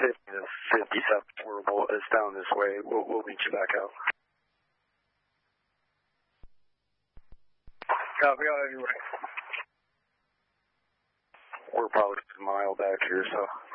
50 to 57. It's down this way. We'll meet you back out. Copy on your way. We're probably a mile back here, so